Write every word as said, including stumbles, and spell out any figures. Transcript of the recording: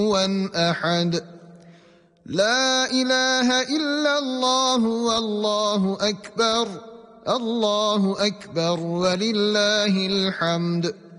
أحد لا إله إلا الله والله أكبر الله أكبر ولله الحمد.